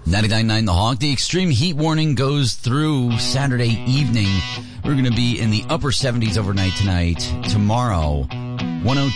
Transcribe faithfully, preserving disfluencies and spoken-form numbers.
ninety-nine point nine The Hog. The extreme heat warning goes through Saturday evening. We're going to be in the upper seventies overnight tonight. Tomorrow, one oh